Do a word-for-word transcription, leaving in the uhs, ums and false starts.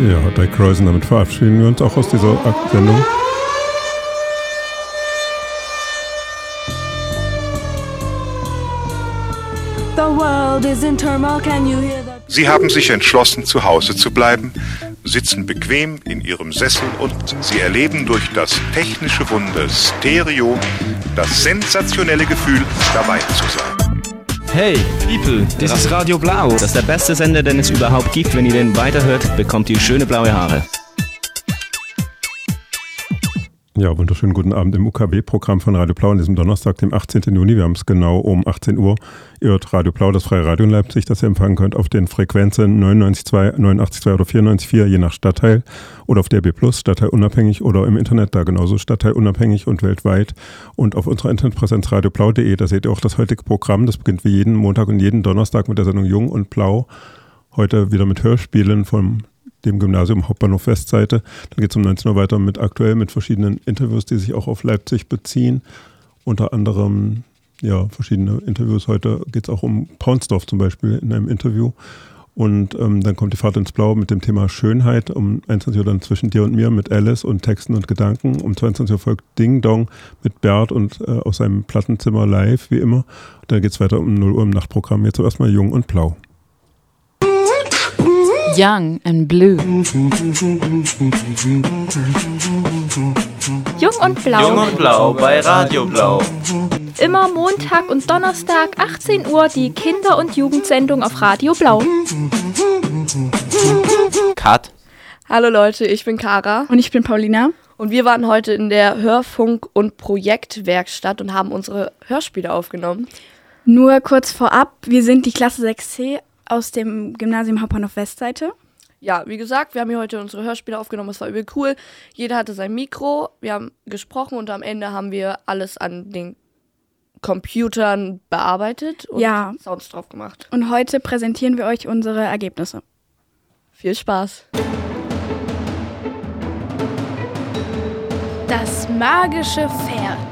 Ja, Dick Rosen, damit verabschieden wir uns auch aus dieser Sendung. Sie haben sich entschlossen, zu Hause zu bleiben, sitzen bequem in ihrem Sessel und sie erleben durch das technische Wunder Stereo das sensationelle Gefühl, dabei zu sein. Hey, People, das ist Radio Blau. Das ist der beste Sender, den es überhaupt gibt. Wenn ihr den weiterhört, bekommt ihr schöne blaue Haare. Ja, wunderschönen guten Abend im U K W-Programm von Radio Blau an diesem Donnerstag, dem achtzehnten Juni. Wir haben es genau um achtzehn Uhr. Ihr hört Radio Blau, das freie Radio in Leipzig, das ihr empfangen könnt auf den Frequenzen neunundneunzig Komma zwei, neunundachtzig Komma zwei oder vierundneunzig Komma vier, je nach Stadtteil. Oder auf D A B plus, stadtteilunabhängig, oder im Internet, da genauso stadtteilunabhängig und weltweit. Und auf unserer Internetpräsenz radioblau punkt de, da seht ihr auch das heutige Programm. Das beginnt wie jeden Montag und jeden Donnerstag mit der Sendung Jung und Blau. Heute wieder mit Hörspielen vom dem Gymnasium Hauptbahnhof Westseite. Dann geht es um neunzehn Uhr weiter mit aktuell mit verschiedenen Interviews, die sich auch auf Leipzig beziehen. Unter anderem ja verschiedene Interviews. Heute geht es auch um Paunsdorf zum Beispiel in einem Interview. Und ähm, dann kommt die Fahrt ins Blaue mit dem Thema Schönheit. Um einundzwanzig Uhr dann zwischen dir und mir mit Alice und Texten und Gedanken. Um zweiundzwanzig Uhr folgt Ding Dong mit Bert und äh, aus seinem Plattenzimmer live, wie immer. Und dann geht es weiter um null Uhr im Nachtprogramm. Jetzt zuerst mal Jung und Blau. Young and Blue. Jung und Blau. Jung und Blau bei Radio Blau. Immer Montag und Donnerstag, achtzehn Uhr, die Kinder- und Jugendsendung auf Radio Blau. Cut. Hallo Leute, ich bin Kara. Und ich bin Paulina. Und wir waren heute in der Hörfunk- und Projektwerkstatt und haben unsere Hörspiele aufgenommen. Nur kurz vorab, wir sind die Klasse sechs C aus dem Gymnasium Hauptbahnhof Westseite. Ja, wie gesagt, wir haben hier heute unsere Hörspiele aufgenommen, es war übel cool. Jeder hatte sein Mikro, wir haben gesprochen und am Ende haben wir alles an den Computern bearbeitet und ja. Sounds drauf gemacht. Und heute präsentieren wir euch unsere Ergebnisse. Viel Spaß. Das magische Pferd.